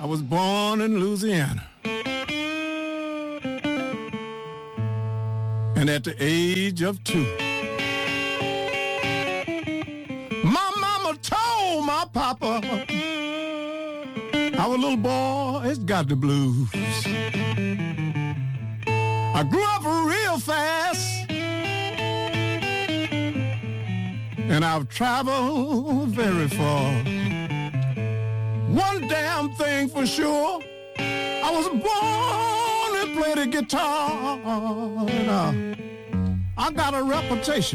I was born in Louisiana. And at the age of 2, my mama told my papa, our little boy has got the blues. I grew up real fast, and I've traveled very far. One damn thing for sure, I was born to play the guitar. And, I got a reputation,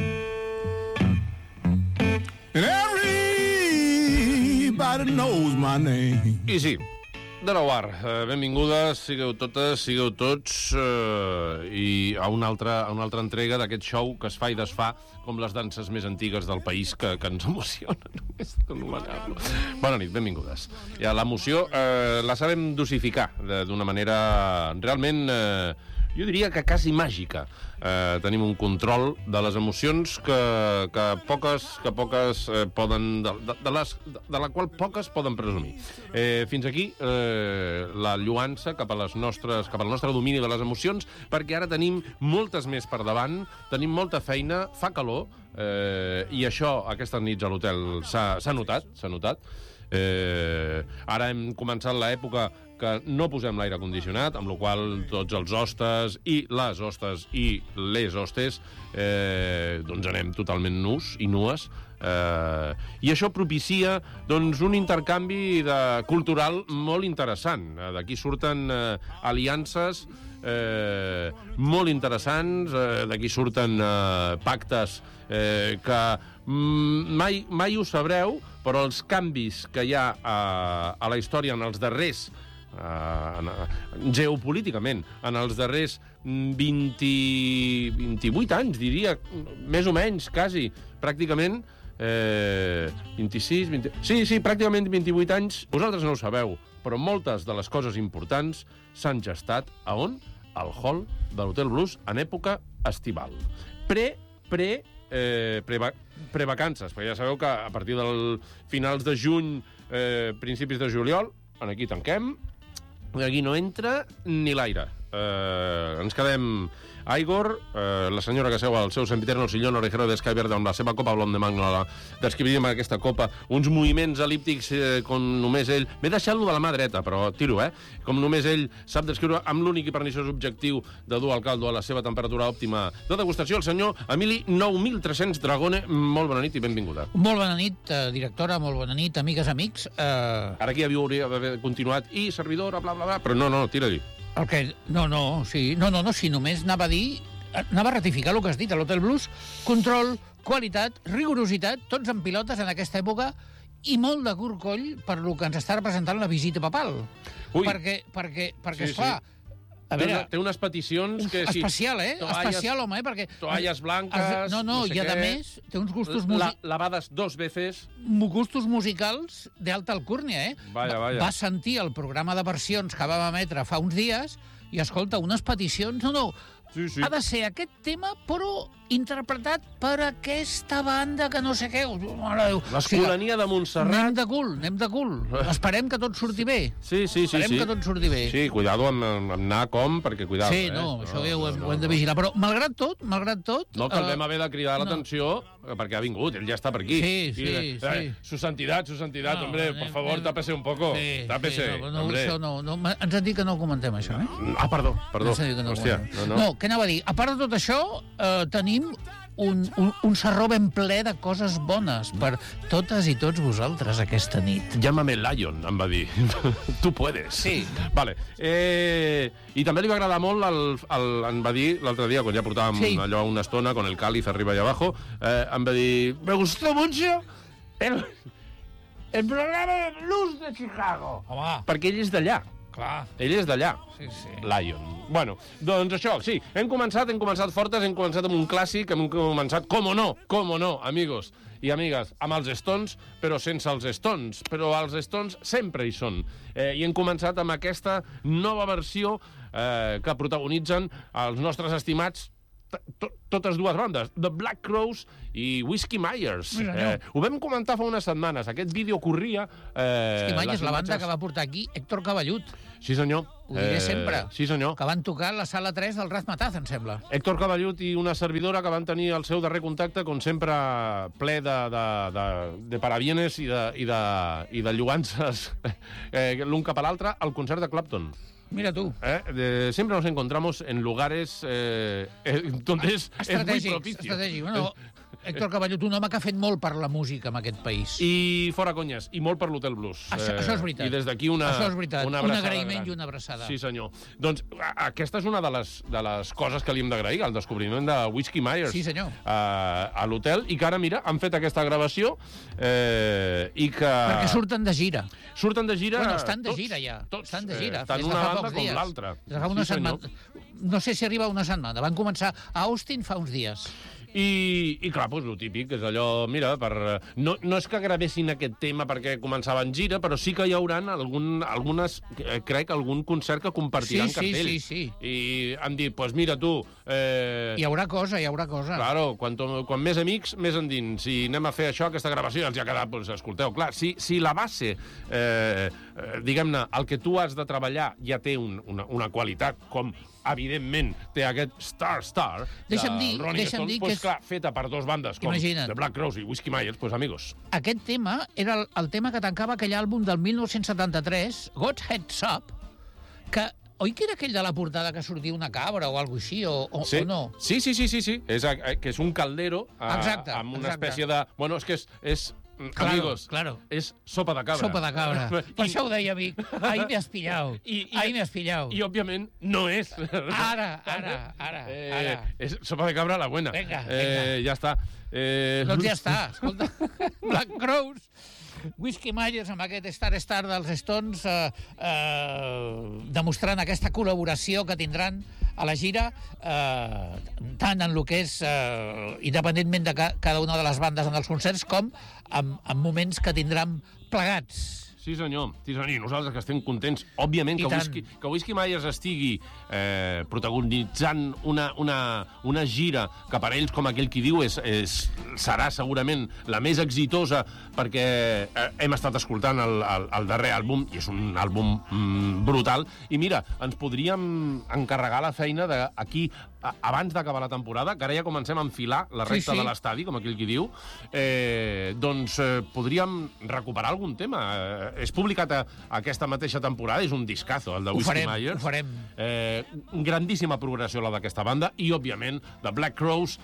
and everybody knows my name. I sí, de la UAR, benvingudes, sigueu totes, sigueu tots, i a una altra entrega d'aquest show que es fa i desfà com les danses més antigues del país que ens emocionen. Bona nit, benvingudes. Ja, l'emoció la sabem dosificar d'una manera realment, jo diria que quasi màgica. Tenim un control de les emocions que poques poden, de la qual poques poden presumir. Fins aquí la lluança cap al nostre domini de les emocions, perquè ara tenim moltes més per davant, tenim molta feina, fa calor, i això aquestes nits a l'hotel s'ha notat. Ara hem començat l'època que no posem l'aire condicionat, amb la qual tots els hostes i les hostes i les hostes doncs anem totalment nus i nues, i això propicia doncs, un intercanvi cultural molt interessant. D'aquí surten aliances molt interessants, d'aquí surten pactes que mai ho sabreu, però els canvis que hi ha a la història en els darrers geopolíticament, en els darrers 28 anys, diria, més o menys, quasi, pràcticament 26, 20... Sí, pràcticament 28 anys, vosaltres no ho sabeu, però moltes de les coses importants s'han gestat a on? Al hall de l'Hotel Blues en època estival. Prevacances, perquè ja sabeu que a partir del finals de juny, principis de juliol, aquí tanquem, aquí no entra ni l'aire. Ens quedem Igor, la senyora que seu al seu sempiterno sillón orejero de Sky Verde amb la seva copa blonde magna, descriviríem aquesta copa uns moviments elíptics com només ell... M'he deixat lo de la mà dreta, però tiro, com només ell sap descriure amb l'únic i perniciós objectiu de dur al caldo a la seva temperatura òptima de degustació, el senyor Emili 9300 Dragone. Molt bona nit i benvinguda. Molt bona nit, directora, molt bona nit, amigues, amics. Ara aquí hauria d'haver continuat i servidora, bla, bla, bla, però no, tira-li. Sí, només anava a ratificar el que has dit a l'Hotel Blues. Control, qualitat, rigorositat, tots en pilotes en aquesta època i molt de corcoll per lo que ens està representant la visita papal. Ui. Perquè Sí, esclar... sí. A veure, té unes peticions que... Especial, especial, home, perquè... Toalles blanques... I a més, té uns gustos lavades 2 veces... Gustos musicals d'alta alcúrnia, Vaya. Va sentir el programa de versions que vam emetre fa uns dies i, escolta, unes peticions... Sí. Ha de ser aquest tema, però interpretat per aquesta banda que no sé què. L'Escolania de Montserrat... Anem de cul. Esperem que tot surti bé. Sí. Esperem que tot surti bé. Sí, cuidado amb anar com, perquè cuidado. Sí, això ho hem de vigilar. Però, malgrat tot... No, que el vam haver de cridar l'atenció, perquè ha vingut, ell ja està per aquí. Sí. Su santidad, hombre, por favor, tápese un poco. Tápese, hombre. Ens han dit que no comentem això, Perdó. Hòstia, no, què anava a dir? A part de tot això, tenim un sarró ben ple de coses bones per totes i tots vosaltres aquesta nit. Llámame Lion, em va dir. Tu puedes. Sí. Vale. I també li va agradar molt, em va dir l'altre dia, quan ja portàvem allò una estona, con el cáliz arriba y abajo, em va dir, me gustó mucho el programa de blues de Chicago. Home. Perquè ell és d'allà. Clar. Ell és d'allà. Sí. Lion. Bueno, doncs això, sí, hem començat fortes, hem començat amb un clàssic, hem començat, com no, amigos i amigues, amb els Stones, però sense els Stones. Però els Stones sempre hi són. I hem començat amb aquesta nova versió que protagonitzen els nostres estimats totes dues bandes, The Black Crowes i Whiskey Myers. Sí, senyor. Ho vam comentar fa unes setmanes. Aquest vídeo corria... Whiskey Myers, la banda que va portar aquí Héctor Caballut. Sí, senyor. Ho diré sempre. Sí, senyor. Que van tocar a la sala 3 del Razmataz, em sembla. Héctor Caballut i una servidora que van tenir el seu darrer contacte, com sempre, ple de parabienes i de lloances l'un cap a l'altre, al concert de Clapton. Mira tu. Siempre nos encontramos en lugares donde es muy propicio. Estratègic. Bueno, Héctor Caballut, un home que ha fet molt per la música en aquest país. I fora conyes, i molt per l'Hotel Blues. Això és veritat. I des d'aquí una abraçada. Un agraïment gran. I una abraçada. Sí, senyor. Doncs aquesta és una de les coses que li hem d'agrair, el descobriment de Whiskey Myers. Sí, senyor. A l'hotel, i que ara, mira, han fet aquesta gravació i que... Perquè surten de gira. Surten de gira... Bueno, estan de gira ja. Tots. Estan de gira. Tant una banda com l'altra. No sé si arriba una setmana. Van començar a Austin fa uns dies. I clar, doncs, el típic, és allò, mira, no és que gravessin aquest tema perquè començaven gira, però sí que hi haurà crec, algun concert que compartiran cartell. Sí. I han dit, doncs mira tu... Hi haurà cosa. Claro, quan més amics, més endins. Si anem a fer això, aquesta gravació, ens ha quedat, doncs, escolteu, clar, si la base, diguem-ne, el que tu has de treballar ja té una qualitat, com evidentment té aquest Star deixa'm dir que és... clar, feta per dos bandes com The Black Crowes i Whiskey Myers, doncs amigos. Aquest tema era el tema que tancava aquell àlbum del 1973, God's Heads Up, que oi que era aquell de la portada que sortia una cabra o alguna així, o no? Sí. Que és un caldero amb una espècie de... Bueno, és que és amigos, claro. És sopa de cabra. Sopa de cabra. Per això ho deia, amic. Ahí me has pillado. Ahí me has pillado. I, òbviament, no és. Ara. És sopa de cabra a la buena. Vinga. Ja està. Doncs ja està. Escolta, Black Crowes, Whiskey Myers amb aquest Star dels Stones, demostrant aquesta col·laboració que tindran a la gira, tant en el que és, independentment de cada una de les bandes en els concerts, com en moments que tindran plegats. Sí, senyor. I nosaltres que estem contents, òbviament, que Whiskey Myers estigui protagonitzant una gira que per ells, com aquell qui diu, serà segurament la més exitosa, perquè hem estat escoltant el darrer àlbum, i és un àlbum brutal, i mira, ens podríem encarregar la feina d'aquí, abans d'acabar la temporada, que ara ja comencem a enfilar la recta de l'estadi, com aquell qui diu, doncs podríem recuperar algun tema. És publicat aquesta mateixa temporada, és un discazo, el de Whiskey Myers. Ho farem. Grandíssima progressió la d'aquesta banda, i, òbviament, The Black Crowes,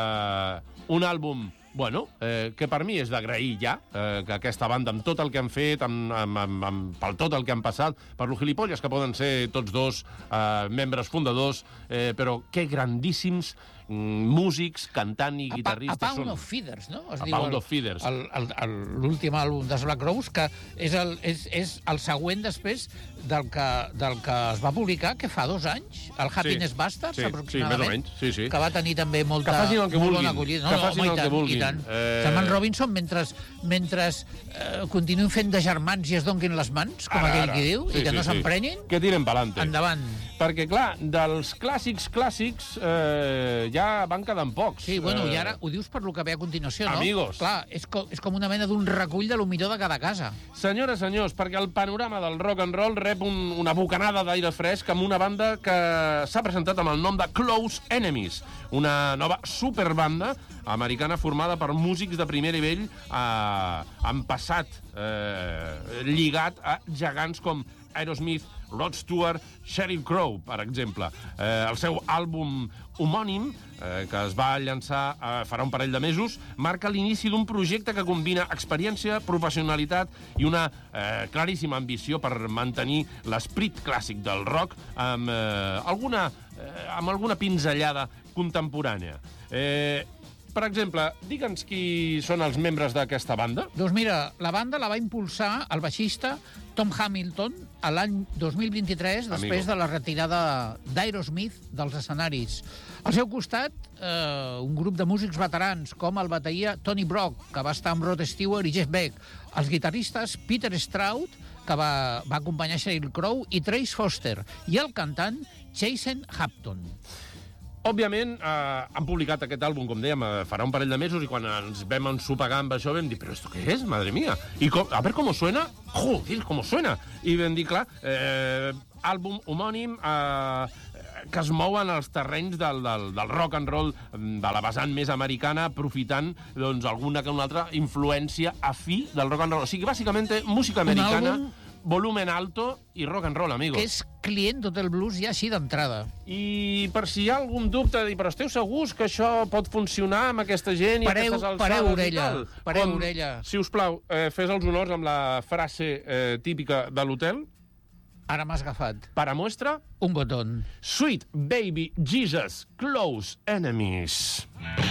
un àlbum, bueno, que per mi és d'agrair ja, que aquesta banda, amb tot el que han fet, per tot el que han passat, per lo gilipolles que poden ser tots dos membres fundadors, però que grandíssims músics, cantant i guitarristes són. A Pound of Feathers, no? A Pound of Feathers. L'últim àlbum dels Black Crowes, que és el següent després del que es va publicar, que fa 2 anys, el Happiness Bastards, aproximadament, que va tenir també molta bona acollida. Que facin el que vulguin. Germán Robinson, mentre continuïn fent de germans i es donguin les mans, com aquell qui diu, i que no s'emprenyin, que tiren pa'lante. Endavant. Perquè, clar, dels clàssics ja van quedant pocs. Sí, bueno, i ara ho dius per lo que ve a continuació, no? Amigos. Clar, és com una mena d'un recull de lo millor de cada casa. Senyores, senyors, perquè el panorama del rock and roll rep una bocanada d'aire fresc amb una banda que s'ha presentat amb el nom de Close Enemies, una nova superbanda americana formada per músics de primer nivell amb passat lligat a gegants com Aerosmith, Rod Stewart, Sheryl Crow, per exemple. El seu àlbum homònim, que es va llançar farà un parell de mesos, marca l'inici d'un projecte que combina experiència, professionalitat i una claríssima ambició per mantenir l'esprit clàssic del rock amb alguna pinzellada contemporània. Per exemple, digue'ns qui són els membres d'aquesta banda. Doncs mira, la banda la va impulsar el baixista Tom Hamilton a l'any 2023, després de la retirada d'Aerosmith dels escenaris. Al seu costat, un grup de músics veterans, com el bateria Tony Brock, que va estar amb Rod Stewart i Jeff Beck, els guitarristes Peter Stroud, que va acompanyar Sheryl Crow, i Trace Foster, i el cantant Jason Hampton. Òbviament, han publicat aquest àlbum, com dèiem, farà un parell de mesos, i quan ens vam ensopegar amb això vam dir, però esto què és, madre mía? I a ver cómo suena, joder, cómo suena! I vam dir, clar, àlbum homònim que es mou en els terrenys del rock and roll, de la vessant més americana, aprofitant doncs, alguna que una altra influència afí del rock and roll. O sigui, bàsicament, música americana, volumen alto i rock and roll, amigos. Que és client d'Hotel Blues ja així d'entrada. I per si hi ha algun dubte, de dir, però esteu segurs que això pot funcionar amb aquesta gent i aquestes alçades i tal? Pareu orella. Si us plau, fes els honors amb la frase típica de l'hotel. Ara m'has agafat. Para muestra, un botón. Sweet baby Jesus, close enemies.